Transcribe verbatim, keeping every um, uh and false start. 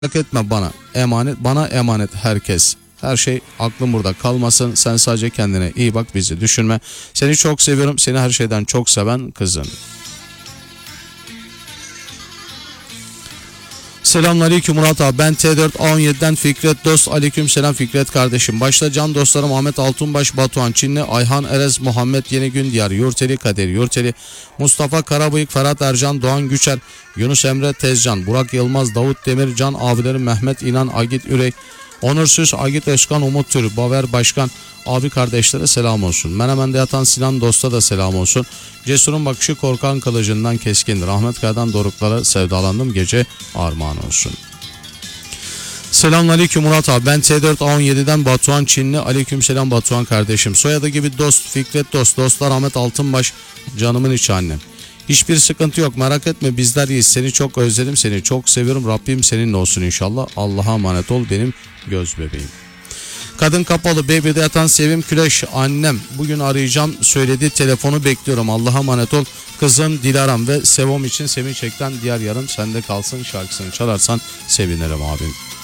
Merak etme, bana emanet, bana emanet herkes. Her şey aklın burada kalmasın. Sen sadece kendine iyi bak, bizi düşünme. Seni çok seviyorum. Seni her şeyden çok seven kızın. Selamünaleyküm Murat abi. Ben T dört A on yedi'den Fikret Dost. Aleyküm selam Fikret kardeşim. Başta can dostlarım Ahmet Altunbaş, Batuhan Çinli, Ayhan Erez, Muhammed Yenigün Diyar, Yurteli Kadir Yurteli, Mustafa Karabıyık, Ferhat Ercan, Doğan Güçer, Yunus Emre Tezcan, Burak Yılmaz, Davut Demir, Can abilerim Mehmet İnan, Agit Ürek, Onursuz, Agit Özkan, Umut Tür, Baver Başkan, abi kardeşlere selam olsun. Menemen'de yatan Sinan Dost'a da selam olsun. Cesurun bakışı korkan kılıcından keskindir. Ahmet Kaya'dan doruklara sevdalandım, gece armağan olsun. Selamünaleyküm Murat abi. Ben T dört A on yedi'den Batuhan Çinli. Aleykümselam Batuhan kardeşim. Soyadı gibi Dost, Fikret Dost. Dostlar Ahmet Altınbaş, canımın içi annem. Hiçbir sıkıntı yok, merak etme, bizler iyiyiz. Seni çok özledim, seni çok seviyorum. Rabbim seninle olsun inşallah. Allah'a emanet ol benim göz bebeğim. Kadın kapalı, Baby'de yatan Sevim Küleş annem. Bugün arayacağım söyledi, telefonu bekliyorum. Allah'a emanet ol. Kızım Dilaram ve Sevom için Sevinç Ekten diğer yarım sende kalsın şarkısını çalarsan sevinirim abim.